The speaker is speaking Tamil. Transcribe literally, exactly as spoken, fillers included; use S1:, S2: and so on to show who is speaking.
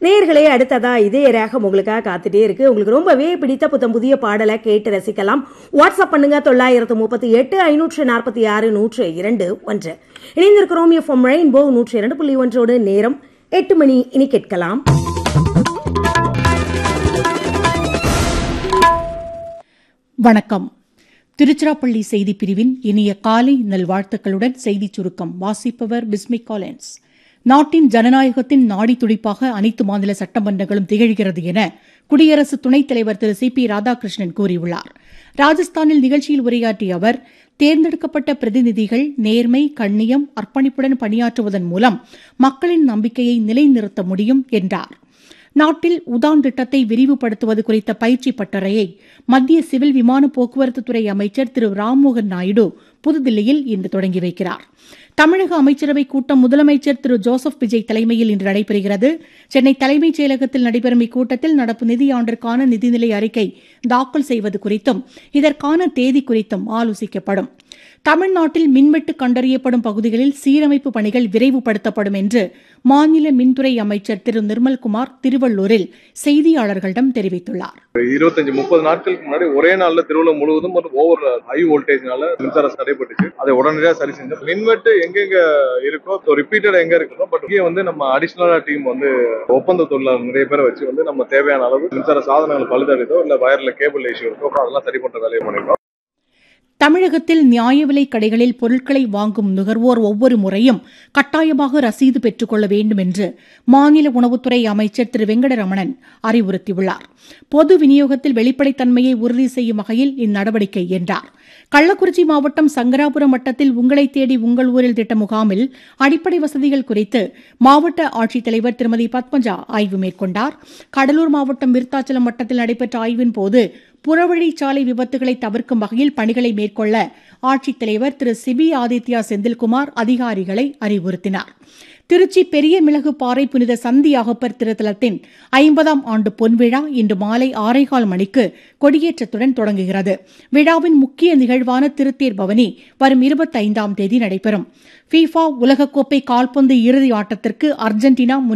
S1: நேயர்களே, அடுத்ததா இதே ரேகம் உங்களுக்காக காத்துட்டே இருக்கு. உங்களுக்கு ரொம்பவே பிடித்த புத்தம் புதிய பாடலை கேட்டு ரசிக்கலாம். வாட்ஸ்அப் பண்ணுங்க தொள்ளாயிரத்து முப்பத்தி எட்டு ஐநூற்று நாற்பத்தி ஆறு நூற்று இரண்டு ஒன்று. இணைந்திருக்கிறோம் எஃப்எம் ரெயின்போ நூற்றி இரண்டு புள்ளி ஒன்றோடு. நேரம் எட்டு மணி. இனி கேட்கலாம்
S2: வணக்கம். திருச்சிராப்பள்ளி செய்தி பிரிவின் இனிய காலை நல்வாழ்த்துக்களுடன் செய்தி சுருக்கம் வாசிப்பவர் பிஸ்மி காலின்ஸ். நாட்டின் ஜனநாயகத்தின் நாடி துடிப்பாக அனைத்து மாநில சட்டமன்றங்களும் திகழ்கிறது என குடியரசு துணைத் தலைவர் திரு சி பி ராதாகிருஷ்ணன் கூறியுள்ளார். ராஜஸ்தானில் நிகழ்ச்சியில் உரையாற்றிய அவர், தேர்ந்தெடுக்கப்பட்ட பிரதிநிதிகள் நேர்மை, கண்ணியம், அர்ப்பணிப்புடன் பணியாற்றுவதன் மூலம் மக்களின் நம்பிக்கையை நிலைநிறுத்த முடியும் என்றார். நாட்டில் உதான் திட்டத்தை விரிவுபடுத்துவது குறித்த பயிற்சி பட்டறையை மத்திய சிவில் விமான போக்குவரத்துத்துறை அமைச்சர் திரு ராம்மோகன் நாயுடு புதுதில்லியில் இன்று தொடங்கி வைக்கிறார். தமிழக அமைச்சரவைக் கூட்டம் முதலமைச்சர் திரு ஜோசப் விஜய் தலைமையில் இன்று நடைபெறுகிறது. சென்னை தலைமைச் செயலகத்தில் நடைபெறும் இக்கூட்டத்தில் நடப்பு நிதியாண்டிற்கான நிதிநிலை அறிக்கை தாக்கல் செய்வது குறித்தும் இதற்கான தேதி குறித்தும் ஆலோசிக்கப்படும். தமிழ்நாட்டில் மின்வெட்டு கண்டறியப்படும் பகுதிகளில் சீரமைப்பு பணிகள் விரைவுபடுத்தப்படும் என்று மாநில மின்துறை அமைச்சர் திரு நிர்மல்குமார் திருவள்ளூரில் செய்தியாளர்களிடம் தெரிவித்துள்ளார்.
S3: இருபத்தஞ்சு முப்பது நாட்களுக்கு முன்னாடி ஒரே நாள்ல திருவள்ளூர் முழுவதும் ஒரு ஓவர் ஹை வோல்டேஜ்னால மின்சாரம் தடைப்பட்டுச்சு. அதை உடனடியாக சரி செஞ்சோம். மின்வெட்டு எங்கெங்க இருக்கோ ரிப்பீட்டட் எங்க இருக்கோ, பட் இங்கே வந்து நம்ம அடிஷனலா டீம் வந்து ஒப்பந்த தொழிலாளர் நிறைய பேரை வச்சு வந்து நம்ம தேவையான அளவு மின்சார சாதனங்கள் பழுதடைதோ இல்ல வயர்ல கேபிள் இஷ்யூ இருக்கோ அதெல்லாம் சரி பண்ற வேலையை பண்ணிருக்கோம்.
S2: தமிழகத்தில் நியாய விலைக் கடைகளில் பொருட்களை வாங்கும் நுகர்வோர் ஒவ்வொரு முறையும் கட்டாயமாக ரசீது பெற்றுக் கொள்ள வேண்டும் என்று மாநில உணவுத்துறை அமைச்சர் திரு வெங்கடரமணன் அறிவுறுத்தியுள்ளார். பொது விநியோகத்தில் வெளிப்படைத்தன்மையை உறுதி செய்யும் வகையில் இந்நடவடிக்கை என்றார். கள்ளக்குறிச்சி மாவட்டம் சங்கராபுரம் வட்டத்தில் உங்களை தேடி உங்கள் ஊரில் திட்ட முகாமில் அடிப்படை வசதிகள் குறித்து மாவட்ட ஆட்சித்தலைவர் திருமதி பத்மஜா ஆய்வு மேற்கொண்டார். கடலூர் மாவட்டம் விருத்தாச்சலம் வட்டத்தில் நடைபெற்ற ஆய்வின் போது புறவழிச்சாலை விபத்துகளை தவிர்க்கும் வகையில் பணிகளை மேற்கொள்ள ஆட்சித்தலைவர் திரு சிபி ஆதித்யா செந்தில்குமார் அதிகாரிகளை அறிவுறுத்தினார். திருச்சி பெரிய மிளகு பாறை புனித சந்தி அகப்பர் திருத்தலத்தின் ஐம்பதாம் ஆண்டு பொன்விழா இன்று மாலை ஆறேகால் மணிக்கு கொடியேற்றத்துடன் தொடங்குகிறது. விழாவின் முக்கிய நிகழ்வான திருத்தேர் பவனி வரும் இருபத்தைந்தாம் தேதி நடைபெறும். ஃபீஃபா உலகக்கோப்பை கால்பந்து இறுதி ஆட்டத்திற்கு அர்ஜென்டினா